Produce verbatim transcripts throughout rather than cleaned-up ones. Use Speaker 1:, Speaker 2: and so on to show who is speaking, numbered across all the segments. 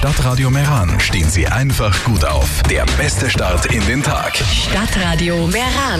Speaker 1: Stadtradio Meran stehen Sie einfach gut auf. Der beste Start in den Tag.
Speaker 2: Stadtradio Meran.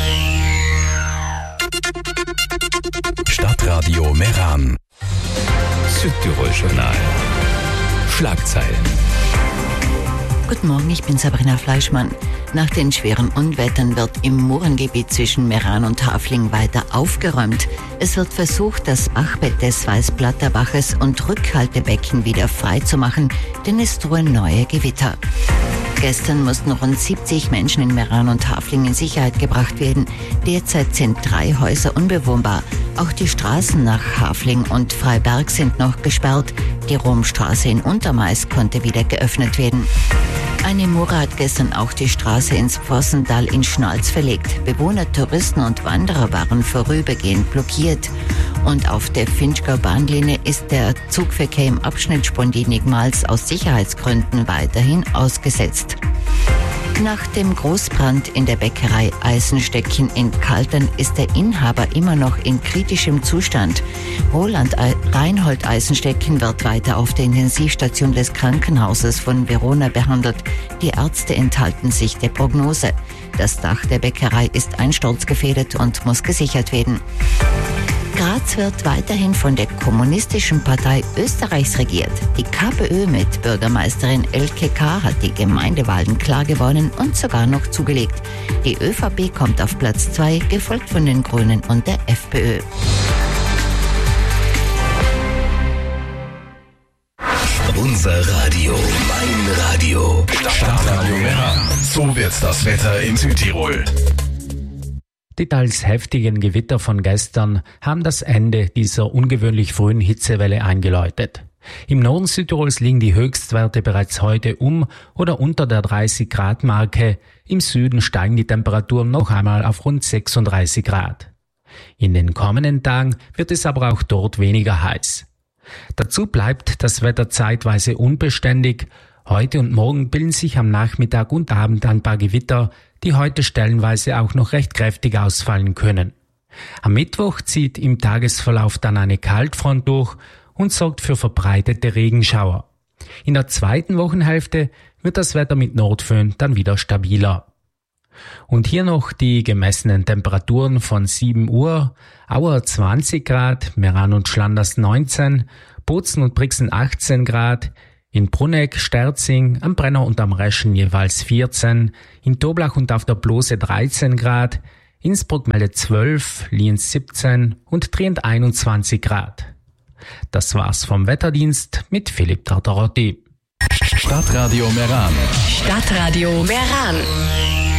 Speaker 1: Stadtradio Meran.
Speaker 3: Südtirol Journal. Schlagzeilen.
Speaker 4: Guten Morgen, ich bin Sabrina Fleischmann. Nach den schweren Unwettern wird im Murengebiet zwischen Meran und Hafling weiter aufgeräumt. Es wird versucht, das Bachbett des Weißblatter Baches und Rückhaltebecken wieder frei zu machen, denn es drohen neue Gewitter. Gestern mussten rund siebzig Menschen in Meran und Hafling in Sicherheit gebracht werden. Derzeit sind drei Häuser unbewohnbar. Auch die Straßen nach Hafling und Freiberg sind noch gesperrt. Die Romstraße in Untermais konnte wieder geöffnet werden. Eine Mure hat gestern auch die Straße ins Pfossendal in Schnalz verlegt. Bewohner, Touristen und Wanderer waren vorübergehend blockiert. Und auf der Finchgau-Bahnlinie ist der Zugverkehr im Abschnitt Spondini-Gmals aus Sicherheitsgründen weiterhin ausgesetzt. Nach dem Großbrand in der Bäckerei Eisenstecken in Kaltern ist der Inhaber immer noch in kritischem Zustand. Roland Reinhold Eisenstecken wird weiter auf der Intensivstation des Krankenhauses von Verona behandelt. Die Ärzte enthalten sich der Prognose. Das Dach der Bäckerei ist einsturzgefährdet und muss gesichert werden. Graz wird weiterhin von der Kommunistischen Partei Österreichs regiert. Die KPÖ mit Bürgermeisterin Elke K. hat die Gemeindewahlen klar gewonnen und sogar noch zugelegt. Die ÖVP kommt auf Platz zwei, gefolgt von den Grünen und der FPÖ.
Speaker 3: Unser Radio, mein Radio.
Speaker 1: Stadtradio Meran. So wird das Wetter in Südtirol.
Speaker 5: Die teils heftigen Gewitter von gestern haben das Ende dieser ungewöhnlich frühen Hitzewelle eingeläutet. Im Norden Südtirols liegen die Höchstwerte bereits heute um oder unter der dreißig Grad Marke. Im Süden steigen die Temperaturen noch einmal auf rund sechsunddreißig Grad. In den kommenden Tagen wird es aber auch dort weniger heiß. Dazu bleibt das Wetter zeitweise unbeständig. Heute und morgen bilden sich am Nachmittag und Abend ein paar Gewitter, die heute stellenweise auch noch recht kräftig ausfallen können. Am Mittwoch zieht im Tagesverlauf dann eine Kaltfront durch und sorgt für verbreitete Regenschauer. In der zweiten Wochenhälfte wird das Wetter mit Nordföhn dann wieder stabiler. Und hier noch die gemessenen Temperaturen von sieben Uhr. Auer zwanzig Grad, Meran und Schlanders neunzehn, Bozen und Brixen achtzehn Grad, in Bruneck, Sterzing, am Brenner und am Reschen jeweils vierzehn, in Toblach und auf der Blose dreizehn Grad, Innsbruck meldet zwölf, Lienz siebzehn und Trient einundzwanzig Grad. Das war's vom Wetterdienst mit Philipp Tartarotti.
Speaker 1: Stadtradio Meran.
Speaker 2: Stadtradio Meran.